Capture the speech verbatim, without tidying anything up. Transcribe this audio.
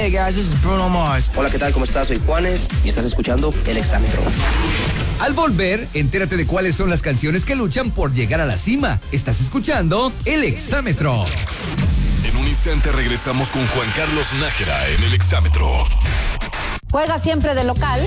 Hey guys, this is Bruno Mars. Hola, ¿qué tal? ¿Cómo estás? Soy Juanes y estás escuchando El Exámetro. Al volver, entérate de cuáles son las canciones que luchan por llegar a la cima. Estás escuchando El Exámetro. En un instante regresamos con Juan Carlos Nájera en El Exámetro. Juega siempre de local